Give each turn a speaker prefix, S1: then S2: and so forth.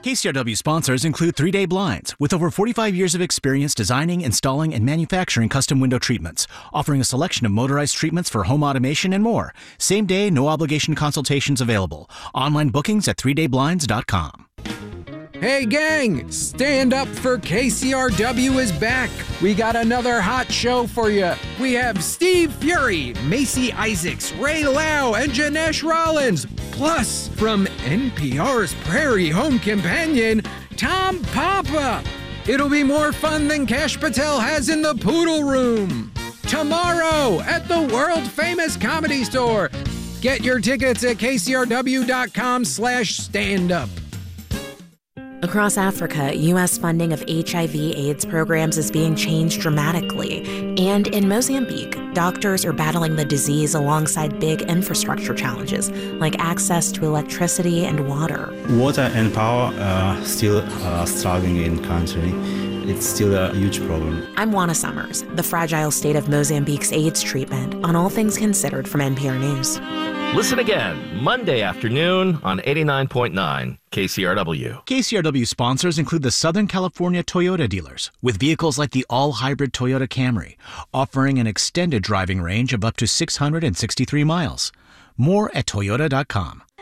S1: KCRW sponsors include 3 Day Blinds, with over 45 years of experience designing, installing, and manufacturing custom window treatments, offering a selection of motorized treatments for home automation and more. Same day, no obligation consultations available. Online bookings at 3dayblinds.com.
S2: Hey gang, stand up for KCRW is back. We got another hot show for you. We have Steve Fury, Macy Isaacs, Ray Lau, and Janesh Rollins. Plus, from NPR's Prairie Home Companion, Tom Papa. It'll be more fun than Kash Patel has in the Poodle Room. Tomorrow at the world-famous Comedy Store. Get your tickets at kcrw.com/standup.
S3: Across Africa, U.S. funding of HIV/AIDS programs is being changed dramatically. And in Mozambique, doctors are battling the disease alongside big infrastructure challenges, like access to electricity and water.
S4: Water and power are still struggling in the country. It's still a huge problem.
S3: I'm Juana Summers, the fragile state of Mozambique's AIDS treatment, on All Things Considered from NPR News.
S5: Listen again Monday afternoon on 89.9 KCRW.
S1: KCRW sponsors include the Southern California Toyota dealers, with vehicles like the all-hybrid Toyota Camry, offering an extended driving range of up to 663 miles. More at toyota.com.